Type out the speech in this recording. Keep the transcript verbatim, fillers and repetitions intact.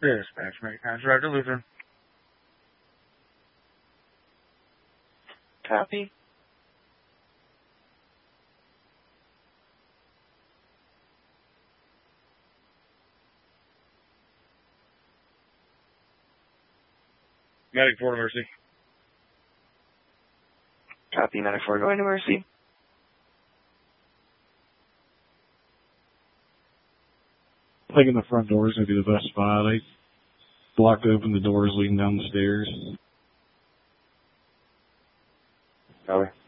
Dispatch, make contact to Lutheran. Copy. Medic four to Mercy. Copy, Medic four going to Mercy. Thinking the front door is going to be the best spot. I blocked open the doors leading down the stairs. Copy.